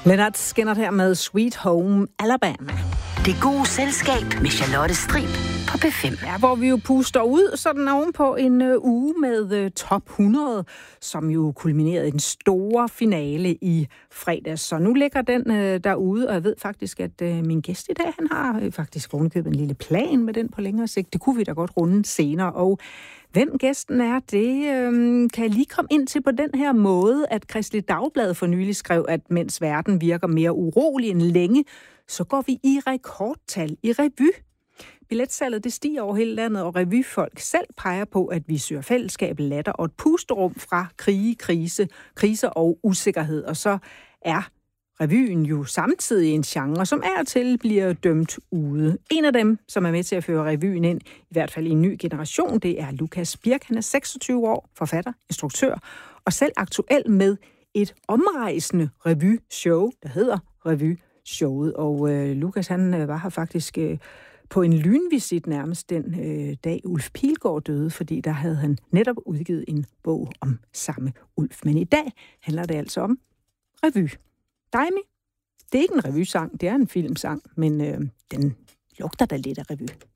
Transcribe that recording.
Leonard Skinner her med Sweet Home Alabama. Det gode selskab med Charlotte Strib på P5. Ja, hvor vi jo puster ud sådan ovenpå en uge med top 100, som jo kulminerede i den store finale i fredags. Så nu ligger den derude, og jeg ved faktisk, at min gæst i dag, han har faktisk ovenikøbet en lille plan med den på længere sigt. Det kunne vi da godt runde senere, og hvem gæsten er, det kan jeg lige komme ind til på den her måde, at Kristeligt Dagblad for nylig skrev, at mens verden virker mere urolig end længe, så går vi i rekordtal i revy. Billetsalget det stiger over hele landet, og revyfolk selv peger på, at vi søger fællesskab, latter og et pusterum fra krige, kriser og usikkerhed. Og så er revyen jo samtidig en genre, som af og til bliver dømt ude. En af dem, som er med til at føre revyen ind, i hvert fald i en ny generation, det er Lukas Birk. Han er 26 år, forfatter, instruktør, og selv aktuel med et omrejsende revyshow, der hedder Revyshowet. Og Lukas, han var her faktisk på en lynvisit nærmest den dag Ulf Pilgaard døde, fordi der havde han netop udgivet en bog om samme Ulf. Men i dag handler det altså om revy. Daimi, det er ikke en revysang, det er en filmsang, men den lugter da lidt af revy.